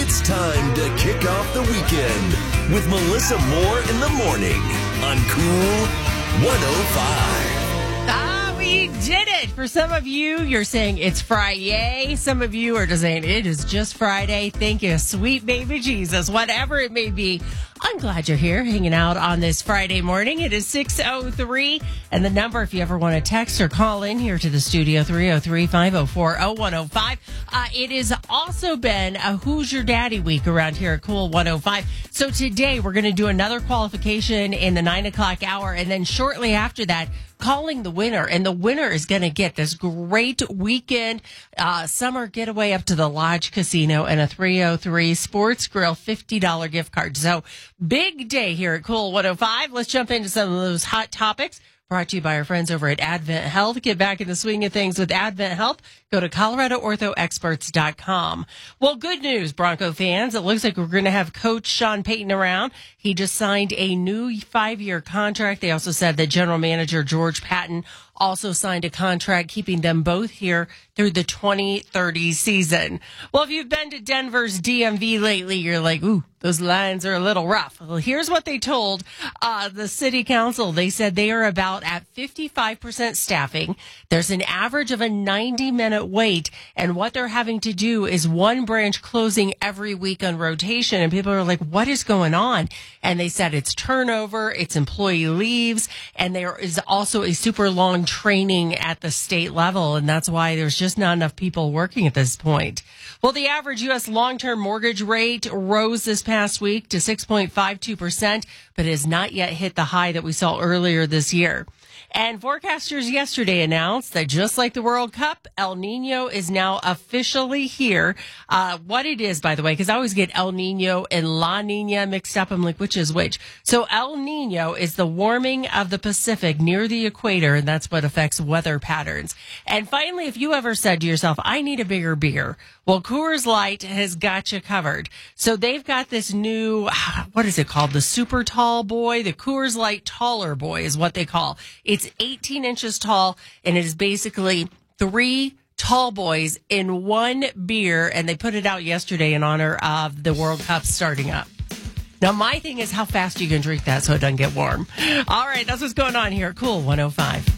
It's time to kick off the weekend with Melissa Moore in the morning on Cool 105. We did it. For some of you, you're saying it's Friday. Some of you are just saying it is just Friday. Thank you, sweet baby Jesus. Whatever it may be, I'm glad you're here hanging out on this Friday morning. It is 6:03. And the number, if you ever want to text or call in here to the studio, 303-504-0105. It has also been a Who's Your Daddy week around here at Cool 105. So today we're going to do another qualification in the 9 o'clock hour. And then shortly after that, calling the winner, and the winner is going to get this great weekend summer getaway up to the Lodge Casino and a 303 Sports Grill $50 gift card. So big day here at Cool 105. Let's jump into some of those hot topics brought to you by our friends over at Advent Health. Get back in the swing of things with Advent Health. Go to ColoradoOrthoExperts.com. Well, good news, Bronco fans. It looks like we're going to have Coach Sean Payton around. He just signed a new 5-year contract. They also said that General Manager George Patton also signed a contract, keeping them both here through the 2030 season. Well, if you've been to Denver's DMV lately, you're like, ooh, those lines are a little rough. Well, here's what they told the city council. They said they are about at 55% staffing. There's an average of a 90-minute wait, and what they're having to do is one branch closing every week on rotation, and people are like, what is going on? And they said it's turnover, it's employee leaves, and there is also a super long training at the state level, and that's why there's just not enough people working at this point. Well, the average U.S. long-term mortgage rate rose this past week to 6.52%, but has not yet hit the high that we saw earlier this year. And forecasters yesterday announced that just like the World Cup, El Nino is now officially here. What it is, by the way, because I always get El Nino and La Nina mixed up. I'm like, which is which? So El Nino is the warming of the Pacific near the equator, and that's what affects weather patterns. And finally, if you ever said to yourself, I need a bigger beer, well, Coors Light has got you covered. So they've got this new, what is it called? The super tall boy, the Coors Light taller boy is what they call. It's 18 inches tall, and it is basically 3 tall boys in one beer, and they put it out yesterday in honor of the World Cup starting up. Now, my thing is how fast you can drink that so it doesn't get warm. All right, that's what's going on here at Cool 105.